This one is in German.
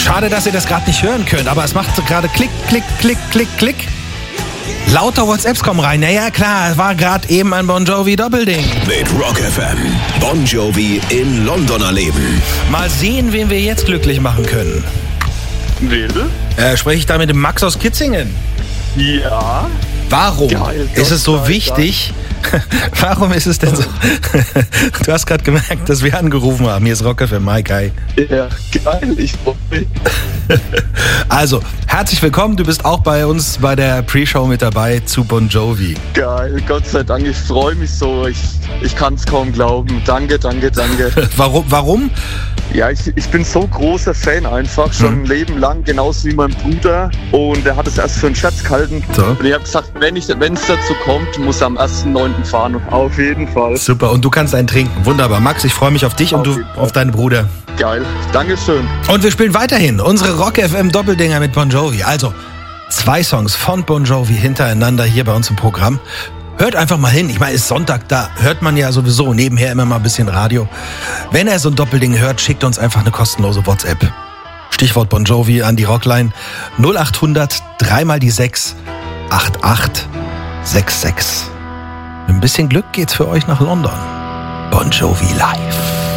Schade, dass ihr das gerade nicht hören könnt, aber es macht gerade Klick, Klick, Klick, Klick, Klick. Lauter WhatsApps kommen rein. Naja, klar, es war gerade eben ein Bon Jovi Doppelding. Mit Rock FM. Bon Jovi in London erleben. Mal sehen, wen wir jetzt glücklich machen können. Bitte? Spreche ich da mit dem Max aus Kitzingen? Ja. Warum ist es so wichtig? Warum ist es denn so? Du hast gerade gemerkt, dass wir angerufen haben. Hier ist Rock FM, Mike, hi. Ja, geil, ich freue mich. Also, herzlich willkommen. Du bist auch bei uns bei der Pre-Show mit dabei zu Bon Jovi. Geil, Gott sei Dank, ich freue mich so. Ich kann es kaum glauben. Danke. Warum? Ja, ich bin so großer Fan einfach, schon ein Leben lang, genauso wie mein Bruder. Und er hat es erst für einen Scherz gehalten. So. Und ich habe gesagt, wenn es dazu kommt, muss er am 1.9. fahren. Auf jeden Fall. Super, und du kannst einen trinken. Wunderbar. Max, ich freue mich auf dich und du auf deinen Bruder. Geil, Dankeschön. Und wir spielen weiterhin unsere Rock FM Doppeldinger mit Bon Jovi. Also 2 Songs von Bon Jovi hintereinander hier bei uns im Programm. Hört einfach mal hin. Ich meine, es ist Sonntag, da hört man ja sowieso nebenher immer mal ein bisschen Radio. Wenn er so ein Doppelding hört, schickt uns einfach eine kostenlose WhatsApp. Stichwort Bon Jovi an die Rockline 0800 3x6 8866. Mit ein bisschen Glück geht's für euch nach London. Bon Jovi live.